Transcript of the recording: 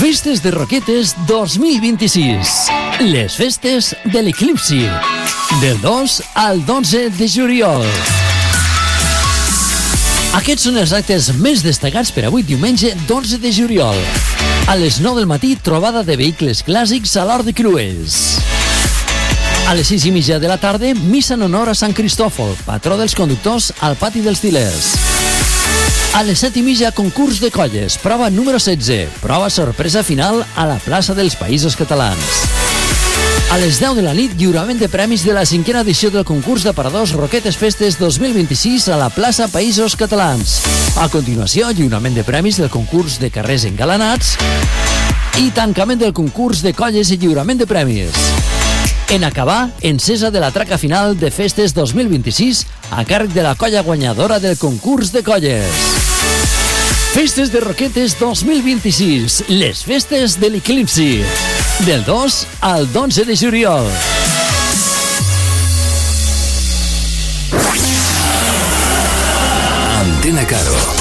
Festes de Roquetes 2026. Les festes de l'Eclipsi. Del 2 al 12 de juliol. Aquests són els actes més destacats per avui diumenge 12 de juliol. A les 9 del matí, trobada de vehicles clàssics a l'Hort de Cruels. A les 6:30 de la tarda, missa en honor a Sant Cristòfol, patró dels conductors, al pati dels Til·lers. A les 7:30, concurs de colles, prova número 16, prova sorpresa final a la plaça dels Països Catalans. A les 10 de la nit, lliurament de premis de la 5a edició del concurs d'aparadors Roquetes Festes 2026 a la plaça Països Catalans. A continuació, lliurament de premis del concurs de carrers engalanats i tancament del concurs de colles i lliurament de premis. En acabar, encesa de la traca final de Festes 2026 a càrrec de la colla guanyadora del concurs de colles. Festes de Roquetes 2026, les festes de l'Eclipsi, del 2 al 11 de juliol. Antena Caro.